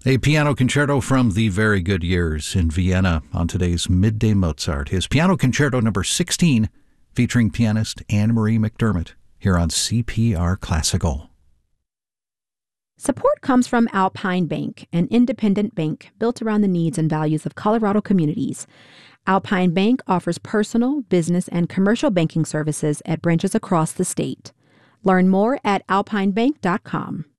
A piano concerto from the very good years in Vienna on today's Midday Mozart. His Piano Concerto number 16, featuring pianist Anne-Marie McDermott, here on CPR Classical. Support comes from Alpine Bank, an independent bank built around the needs and values of Colorado communities. Alpine Bank offers personal, business, and commercial banking services at branches across the state. Learn more at alpinebank.com.